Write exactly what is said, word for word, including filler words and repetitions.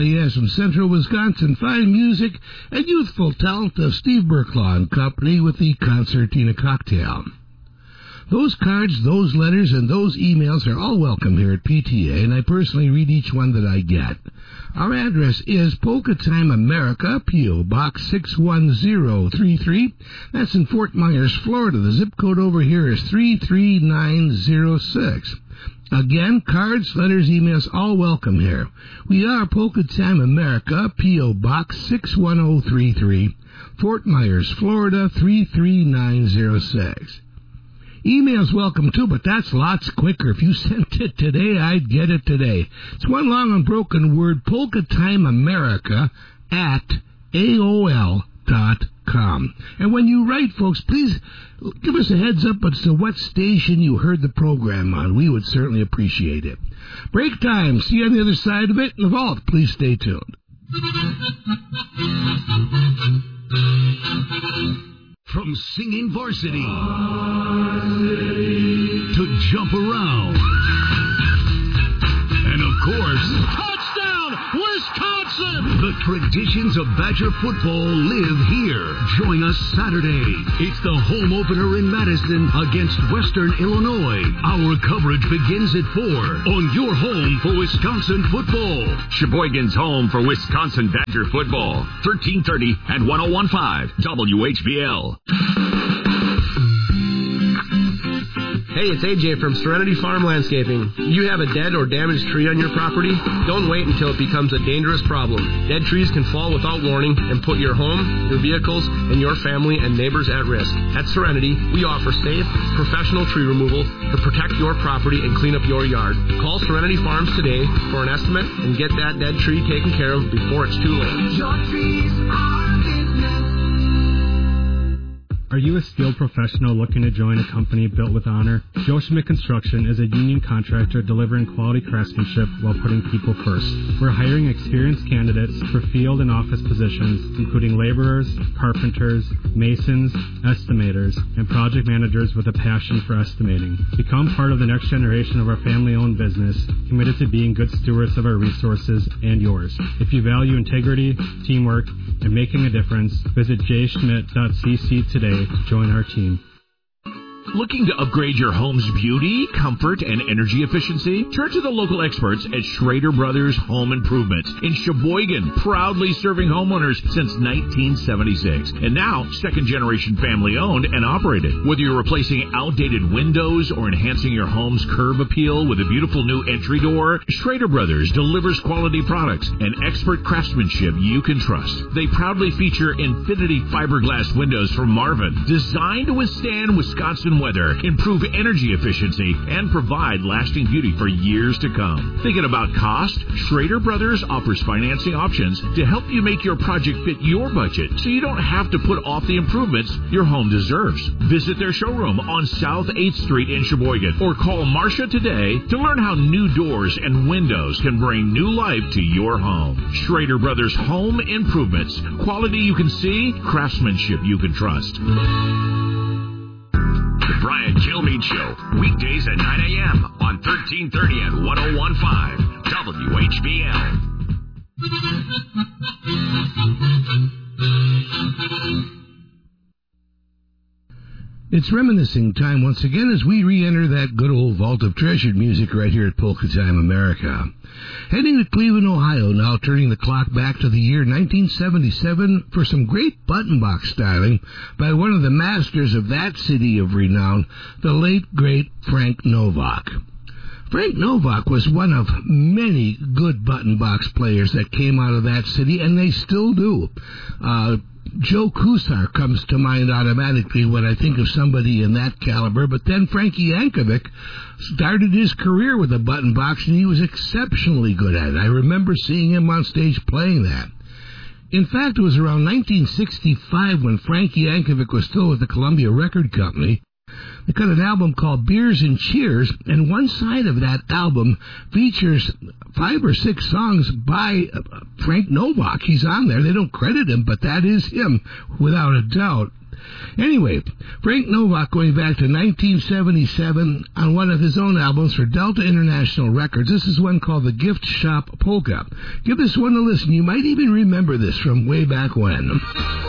everybody has from central Wisconsin fine music and youthful talent of Steve Burklaw and Company with the Concertina Cocktail. Those cards, those letters, and those emails are all welcome here at P T A, and I personally read each one that I get. Our address is Polka Time America, P O. Box six one zero three three. That's in Fort Myers, Florida. The zip code over here is three three nine zero six. Again, cards, letters, emails, all welcome here. We are Polka Time America, P O. Box six one zero three three, Fort Myers, Florida, three three nine zero six. Email's welcome too, but that's lots quicker. If you sent it today, I'd get it today. It's one long unbroken word, Polka Time America at A O L dot com. And when you write, folks, please give us a heads up as to what station you heard the program on. We would certainly appreciate it. Break time. See you on the other side of it. In the vault, please stay tuned. From singing varsity, varsity to jump around, and of course, touchdown, Wisconsin! The traditions of Badger football live here. Join us Saturday. It's the home opener in Madison against Western Illinois. Our coverage begins at four on your home for Wisconsin football. Sheboygan's home for Wisconsin Badger football. thirteen thirty and one oh one point five W H B L. Hey, it's A J from Serenity Farm Landscaping. You have a dead or damaged tree on your property? Don't wait until it becomes a dangerous problem. Dead trees can fall without warning and put your home, your vehicles, and your family and neighbors at risk. At Serenity, we offer safe, professional tree removal to protect your property and clean up your yard. Call Serenity Farms today for an estimate and get that dead tree taken care of before it's too late. Your trees are business. Are you a skilled professional looking to join a company built with honor? Joe Schmidt Construction is a union contractor delivering quality craftsmanship while putting people first. We're hiring experienced candidates for field and office positions, including laborers, carpenters, masons, estimators, and project managers with a passion for estimating. Become part of the next generation of our family-owned business, committed to being good stewards of our resources and yours. If you value integrity, teamwork, and making a difference, visit j schmidt dot c c today to join our team. Looking to upgrade your home's beauty, comfort, and energy efficiency? Turn to the local experts at Schrader Brothers Home Improvement in Sheboygan, proudly serving homeowners since nineteen seventy-six. And now, second-generation family-owned and operated. Whether you're replacing outdated windows or enhancing your home's curb appeal with a beautiful new entry door, Schrader Brothers delivers quality products and expert craftsmanship you can trust. They proudly feature Infinity fiberglass windows from Marvin, designed to withstand Wisconsin weather, improve energy efficiency, and provide lasting beauty for years to come. Thinking about cost? Schrader Brothers offers financing options to help you make your project fit your budget so you don't have to put off the improvements your home deserves. Visit their showroom on South eighth Street in Sheboygan or call Marcia today to learn how new doors and windows can bring new life to your home. Schrader Brothers Home Improvements. Quality you can see, craftsmanship you can trust. The Brian Kilmeade Show, weekdays at nine a.m. on thirteen thirty and one oh one point five W H B L. It's reminiscing time once again as we re-enter that good old vault of treasured music right here at Polka Time America. Heading to Cleveland, Ohio now, turning the clock back to the year nineteen seventy-seven for some great button box styling by one of the masters of that city of renown, the late, great Frank Novak. Frank Novak was one of many good button box players that came out of that city, and they still do. Uh, Joe Kusar comes to mind automatically when I think of somebody in that caliber, but then Frankie Yankovic started his career with a button box, and he was exceptionally good at it. I remember seeing him on stage playing that. In fact, it was around nineteen sixty-five when Frankie Yankovic was still with the Columbia Record Company. They cut an album called Beers and Cheers, and one side of that album features five or six songs by Frank Novak. He's on there. They don't credit him, but that is him, without a doubt. Anyway, Frank Novak, going back to nineteen seventy-seven, on one of his own albums for Delta International Records. This is one called The Gift Shop Polka. Give this one a listen. You might even remember this from way back when.